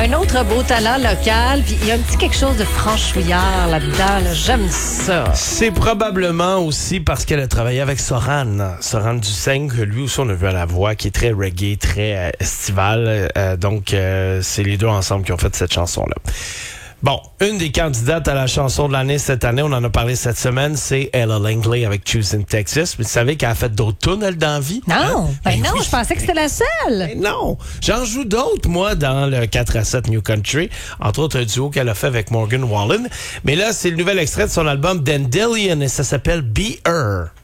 Un autre beau talent local, puis il y a un petit quelque chose de franchouillard là-dedans. Là. J'aime ça. C'est probablement aussi parce qu'elle a travaillé avec Soran Duseng, que lui aussi on a vu à la voix, qui est très reggae, très estival. Donc, c'est les deux ensemble qui ont fait cette chanson-là. Bon, une des candidates à la chanson de l'année cette année, on en a parlé cette semaine, c'est Ella Langley avec Choosing Texas. Mais tu savais qu'elle a fait d'autres tunes, elle, dans la vie? Non, hein? non, Oui. je pensais que c'était la seule. Ben non, j'en joue d'autres, moi, dans le 4-7 New Country. Entre autres, un duo qu'elle a fait avec Morgan Wallen. Mais là, c'est le nouvel extrait de son album Dandelion et ça s'appelle Be Her.